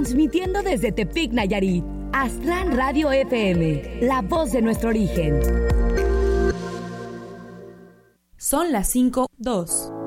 Transmitiendo desde Tepic, Nayarit. Aztlán Radio FM, la voz de nuestro origen. Son las 5:02.